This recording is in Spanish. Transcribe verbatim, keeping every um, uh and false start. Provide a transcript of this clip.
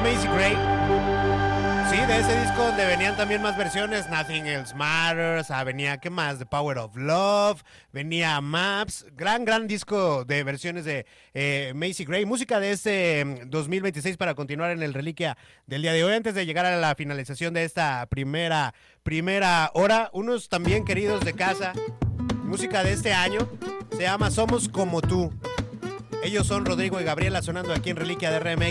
Macy Gray. Sí, de ese disco donde venían también más versiones, Nothing Else Matters, ah, venía, ¿qué más? The Power of Love, venía Maps, gran, gran disco de versiones de eh, Macy Gray, música de este dos mil veintiséis para continuar en el Reliquia del día de hoy, antes de llegar a la finalización de esta primera, primera hora, unos también queridos de casa, música de este año, se llama Somos Como Tú, ellos son Rodrigo y Gabriela sonando aquí en Reliquia de R M X.